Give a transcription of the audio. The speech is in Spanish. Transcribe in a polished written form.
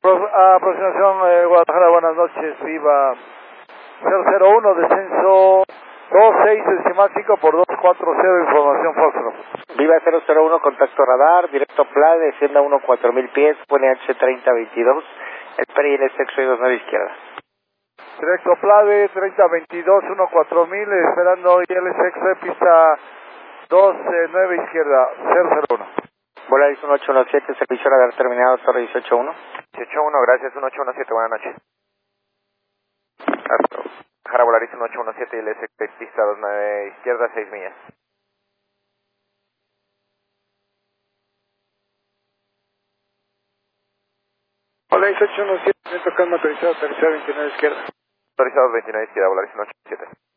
Aproximación Guadalajara, buenas noches, viva 001, descenso 26 decimal 5 por 240, información Foxtrot. Viva 001, contacto radar, directo plan, descienda 14000 pies, pone H3022, espere y el sexo y 29 izquierda. Directo Plade, 3022, 14000, esperando ILSX, pista 29 izquierda, 001. Volaris 1817, servicio radar terminado, torre 181. 181, gracias, 1817, buenas noches. Jara Volaris 1817, ILSX, pista 29 izquierda, 6 millas. Volaris 817, viento calma autorizado, aterrizar 29 izquierda. Autorizado 29 izquierda, Volaris 1817.